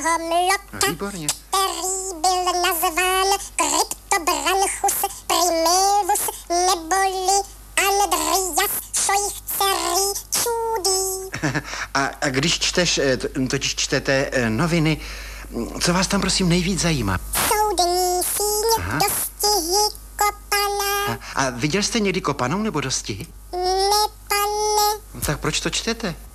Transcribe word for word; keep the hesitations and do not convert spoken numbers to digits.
homlota, Výborně. který byl nazván Cryptobranchus primevus neboli Andreas Scheuchzery Čudý. A, a když čteš, eh, to- totiž čtete eh, noviny, co vás tam prosím nejvíc zajímá? Soudní síň, Aha. dostihy, kopaná, A, a viděl jste někdy kopanou nebo dostihy? ne, pane. No, tak proč to čtete?